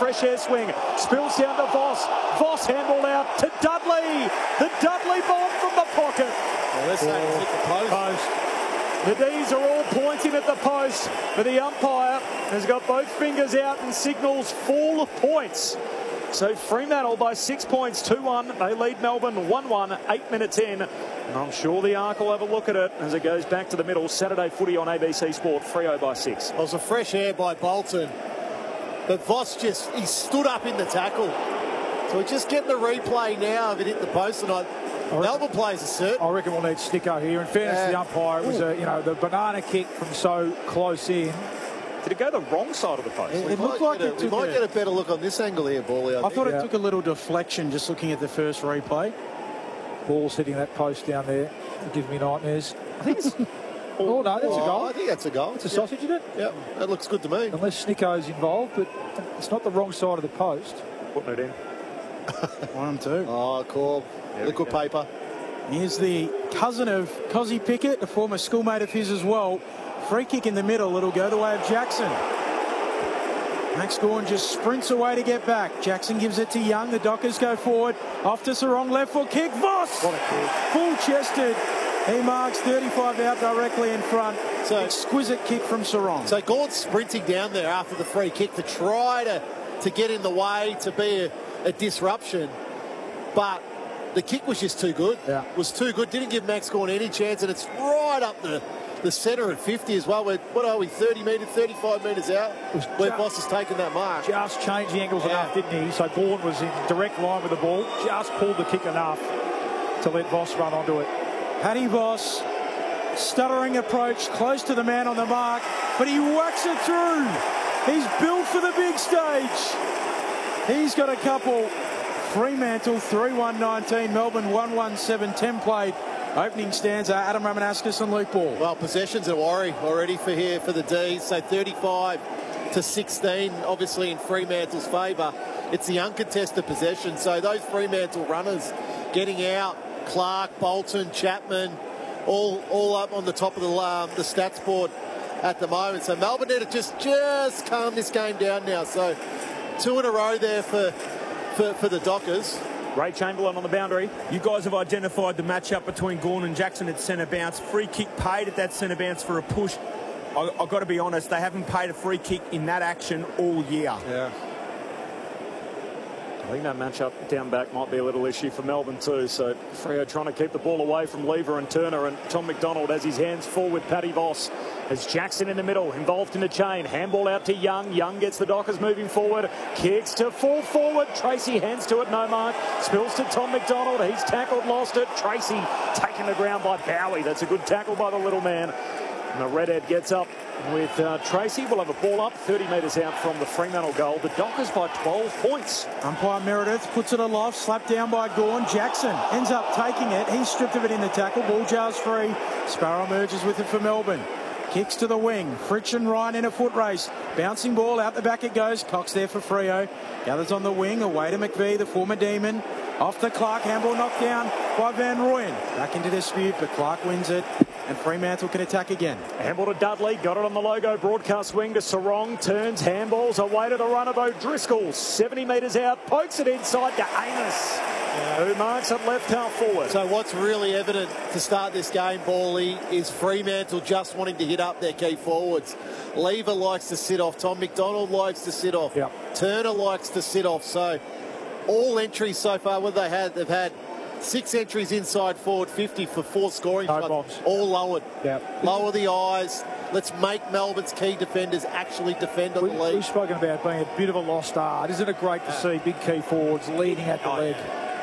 fresh air swing. Spills down to Voss. Voss handball out to Dudley. The Dudley bomb from the pocket. Well, let's say it's hit the post. The D's are all pointing at the post, but the umpire has got both fingers out and signals full points. So Fremantle by 6 points, 2-1. They lead Melbourne 1-1, 8 minutes in. And I'm sure the Ark will have a look at it as it goes back to the middle. Saturday footy on ABC Sport, Freo by 6. It was a fresh air by Bolton. But Voss he stood up in the tackle. So we're just getting the replay now of it hit the post. And Melbourne plays are certain. I reckon we'll need Snicko here. In fairness to the umpire, it was the banana kick from so close in. Did it go the wrong side of the post? It looked like we might get a better look on this angle here, Bally. I thought it took a little deflection just looking at the first replay. Ball's hitting that post down there. It gives me nightmares. I think it's... Oh, no, that's a goal. I think that's a goal. It's a sausage, isn't it? Yeah, that looks good to me. Unless Snicko's involved, but it's not the wrong side of the post. Putting it in. 1-2. Oh, Corb. Liquid paper. Here's the cousin of Cozzy Pickett, a former schoolmate of his as well. Free kick in the middle. It'll go the way of Jackson. Max Gawn just sprints away to get back. Jackson gives it to Young. The Dockers go forward. Off to Sarong. Left foot kick. Voss! What a kick. Full-chested. He marks 35 out directly in front. So exquisite kick from Sarong. So Gawn's sprinting down there after the free kick to try to get in the way, to be a disruption. But the kick was just too good. Yeah. Was too good. Didn't give Max Gawn any chance, and it's right up the centre at 50 as well. What are we, 30 metres, 35 metres out? Where Voss has taken that mark. Just changed the angles enough, didn't he? So Gawn was in direct line with the ball. Just pulled the kick enough to let Voss run onto it. Paddy Voss, stuttering approach, close to the man on the mark, but he whacks it through. He's built for the big stage. He's got a couple. Fremantle 3-1-19, Melbourne 1-1-7, 10 played. Opening stanza, Adam Ramanauskas and Luke Ball. Well, possession's a worry already for the D's. So 35-16, obviously in Fremantle's favour. It's the uncontested possession. So those Fremantle runners getting out, Clark, Bolton, Chapman, all up on the top of the stats board at the moment. So Melbourne need to just calm this game down now. So 2 in a row there for the Dockers. Ray Chamberlain on the boundary. You guys have identified the matchup between Gawn and Jackson at centre bounce. Free kick paid at that centre bounce for a push. I've got to be honest, they haven't paid a free kick in that action all year. Yeah. I think that matchup down back might be a little issue for Melbourne too. So Freo trying to keep the ball away from Lever and Turner, and Tom McDonald has his hands full with Paddy Voss. As Jackson in the middle, involved in the chain. Handball out to Young. Young gets the Dockers moving forward. Kicks to full forward. Tracy hands to it, no mark. Spills to Tom McDonald. He's tackled, lost it. Tracy taken the ground by Bowie. That's a good tackle by the little man. And the redhead gets up with Tracy. We'll have a ball up 30 metres out from the Fremantle goal. The Dockers by 12 points. Umpire Meredith puts it aloft, slapped down by Gawn. Jackson ends up taking it. He's stripped of it in the tackle. Ball jars free. Sparrow emerges with it for Melbourne. Kicks to the wing. Fritsch and Ryan in a foot race. Bouncing ball out the back it goes. Cox there for Freo. Gathers on the wing. Away to McVie, the former Demon. Off to Clark. Handball knocked down by Van Rooyen. Back into dispute, but Clark wins it. And Fremantle can attack again. Handball to Dudley. Got it on the logo. Broadcast wing to Sarong. Turns. Handballs away to the run of O'Driscoll. 70 metres out. Pokes it inside to Amos. Who marks it left half forward. So what's really evident to start this game, Bally, is Fremantle just wanting to hit up their key forwards. Lever likes to sit off. Tom McDonald likes to sit off. Yep. Turner likes to sit off. So all entries so far, what they had, they've had 6 entries inside forward, 50 for 4 scoring shots, bombs. all lowered. Yep. Lower the eyes. Let's make Melbourne's key defenders actually defend on the lead. We've spoken about being a bit of a lost art. Isn't it great to see big key forwards leading at the leg?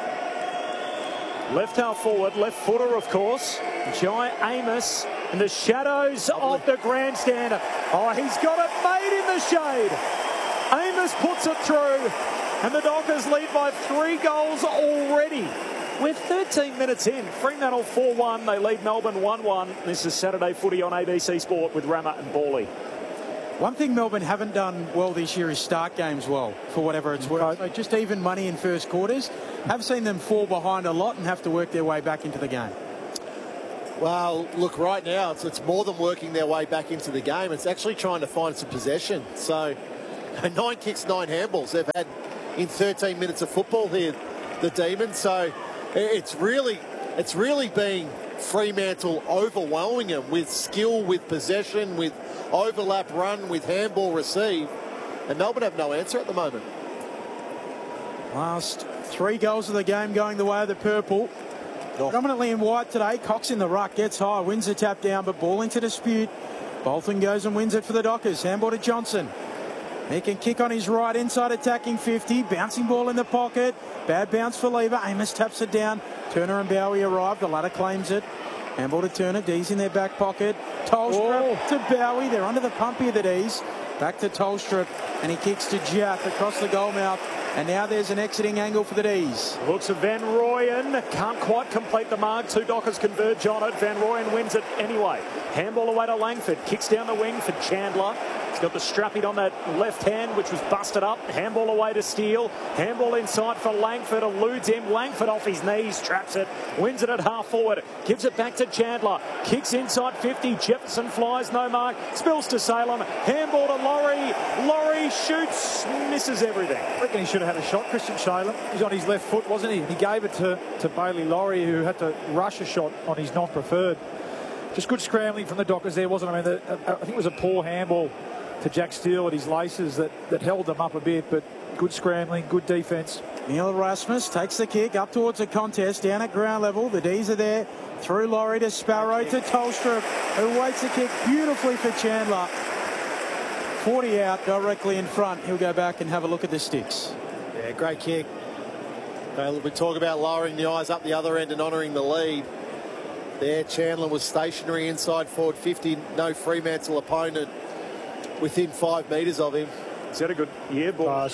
Left half forward, left footer, of course. Jai Amos in the shadows of the grandstand. Oh, he's got it made in the shade. Amos puts it through, and the Dockers lead by 3 goals already. We're 13 minutes in. Fremantle 4-1. They lead Melbourne 1-1. This is Saturday footy on ABC Sport with Rama and Bally. One thing Melbourne haven't done well this year is start games well, for whatever it's worth. So just even money in first quarters. Have seen them fall behind a lot and have to work their way back into the game. Well, look, right now, it's more than working their way back into the game. It's actually trying to find some possession. So 9 kicks, 9 handballs they've had in 13 minutes of football here, the Demons. So it's really been Fremantle overwhelming them with skill, with possession, with overlap run, with handball receive. And Melbourne have no answer at the moment. Last 3 goals of the game going the way of the purple. Predominantly in white today. Cox in the ruck, gets high, wins the tap down, but ball into dispute. Bolton goes and wins it for the Dockers. Handball to Johnson. He can kick on his right, inside attacking 50. Bouncing ball in the pocket. Bad bounce for Lever. Amos taps it down. Turner and Bowie arrive. The latter claims it. Handball to Turner. D's in their back pocket. Tolstrup to Bowie. They're under the pump here, the D's. Back to Tolstrup. And he kicks to Jaff across the goal mouth. And now there's an exiting angle for the D's. Looks at Van Rooyen. Can't quite complete the mark. 2 Dockers converge on it. Van Rooyen wins it anyway. Handball away to Langford. Kicks down the wing for Chandler. He's got the strapping on that left hand, which was busted up. Handball away to Steele. Handball inside for Langford. Eludes him. Langford off his knees. Traps it. Wins it at half forward. Gives it back to Chandler. Kicks inside 50. Jefferson flies. No mark. Spills to Salem. Handball to Laurie. Laurie shoots. Misses everything. I reckon he should have had a shot, Christian Salem. He's on his left foot, wasn't he? He gave it to Bailey Laurie, who had to rush a shot on his non-preferred. Just good scrambling from the Dockers there, wasn't it? I mean, I think it was a poor handball to Jack Steele at his laces that held them up a bit, but good scrambling, good defence. Neil Erasmus takes the kick up towards the contest, down at ground level. The D's are there. Through Laurie to Sparrow to Tolstrup, who waits the kick beautifully for Chandler. 40 out, directly in front. He'll go back and have a look at the sticks. Yeah, great kick. We talk about lowering the eyes up the other end and honouring the lead. There, Chandler was stationary inside forward 50. No Fremantle opponent within 5 metres of him. Is that a good year?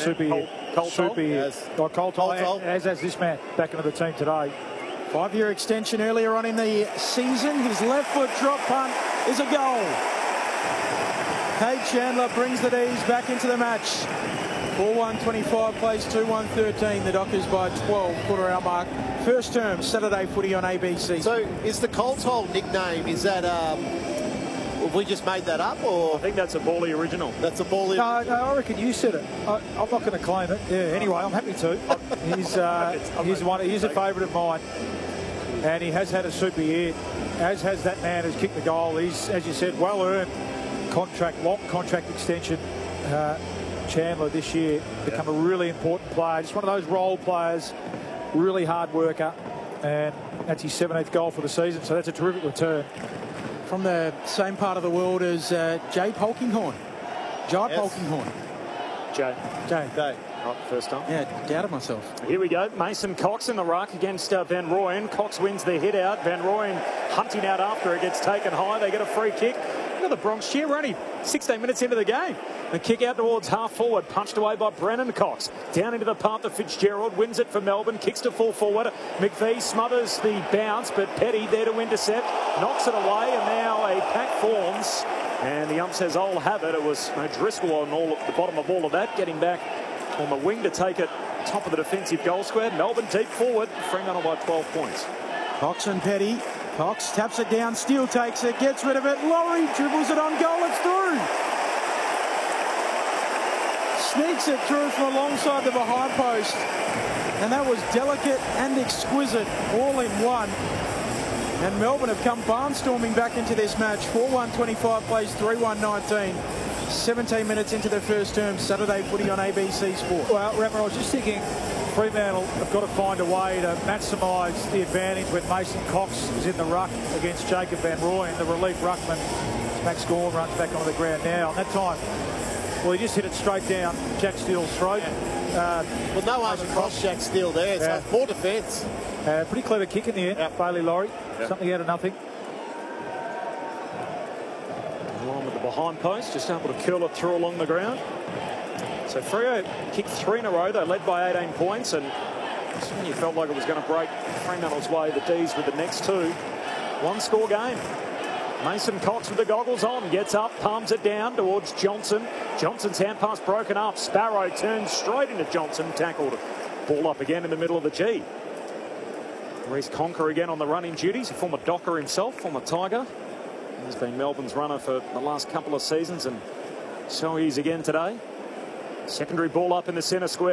Coltol, as has this man back into the team today. 5-year extension earlier on in the season. His left foot drop punt is a goal. Cade Chandler brings the D's back into the match. 4-1-25 plays 2-1-13. The Dockers by 12, quarter-hour mark. First term, Saturday footy on ABC. So is the Coltol nickname, is that, have we just made that up, or? I think that's a Bally original. That's a Bally. No, I reckon you said it. I'm not going to claim it. Yeah, anyway, I'm happy to. He's a favourite of mine. And he has had a super year, as has that man who's kicked the goal. He's, as you said, well-earned contract, long contract extension. Chandler this year become a really important player. Just one of those role players, really hard worker, and that's his 17th goal for the season, so that's a terrific return. From the same part of the world as Jay Polkinghorne. Polkinghorne. Jay. Right, first time. Yeah, doubted myself. Here we go. Mason Cox in the ruck against Van Rooyen. Cox wins the hit out. Van Rooyen hunting out after it gets taken high. They get a free kick. Look at the Bronx cheer. We're only 16 minutes into the game. The kick out towards half forward, punched away by Brennan Cox. Down into the path to Fitzgerald, wins it for Melbourne, kicks to full forward. McVie smothers the bounce, but Petty there to intercept, knocks it away, and now a pack forms. And the ump says, I'll have it. It was Driscoll on the bottom of all of that, getting back on the wing to take it top of the defensive goal square. Melbourne deep forward, Fremantle by 12 points. Cox and Petty. Cox taps it down, Steele takes it, gets rid of it. Laurie dribbles it on goal, it's through. Sneaks it through from alongside the behind post. And that was delicate and exquisite, all in one. And Melbourne have come barnstorming back into this match. 4-1-25 plays 3-1-19. 17 minutes into the first term, Saturday footy on ABC Sport. Well, Rammer, I was just thinking Fremantle have got to find a way to maximise the advantage when Mason Cox is in the ruck against Jacob Van Rooyen, the relief ruckman. Max Gawn runs back onto the ground now. And that time, well, he just hit it straight down Jack Steele's throat. Well, no one across Jack Steele there, so it's poor defence. Pretty clever kick in the end, Bailey Laurie. Something out of nothing. Along with the behind post, just able to curl it through along the ground. So Freo kicked 3 in a row. They led by 18 points, and you felt like it was going to break Fremantle's way, the D's with the next 2. 1-score game. Mason Cox with the goggles on, gets up, palms it down towards Johnson. Johnson's hand pass broken up. Sparrow turns straight into Johnson, tackled. Ball up again in the middle of the G. Reece Conker again on the running duties, a former Docker himself, former Tiger. He's been Melbourne's runner for the last couple of seasons, and so he's again today. Secondary ball up in the centre square.